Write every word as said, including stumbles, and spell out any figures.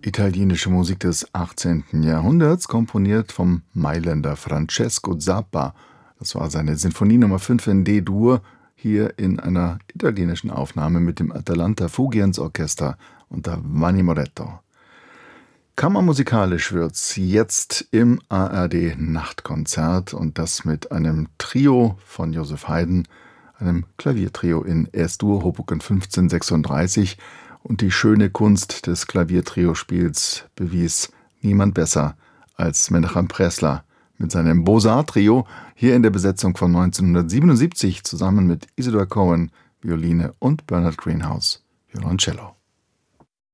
Italienische Musik des achtzehnten Jahrhunderts, komponiert vom Mailänder Francesco Zappa. Das war seine Sinfonie Nummer fünf in D-Dur, hier in einer italienischen Aufnahme mit dem Atalanta Fugiens Orchester unter Vanni Moretto. Kammermusikalisch wird's jetzt im A R D-Nachtkonzert, und das mit einem Trio von Joseph Haydn, einem Klaviertrio in Es-Dur, Hoboken fünfzehn sechsunddreißig, und die schöne Kunst des Klaviertrio-Spiels bewies niemand besser als Menachem Pressler mit seinem Beaux-Arts-Trio, hier in der Besetzung von neunzehnhundertsiebenundsiebzig, zusammen mit Isidor Cohen, Violine, und Bernard Greenhouse, Violoncello.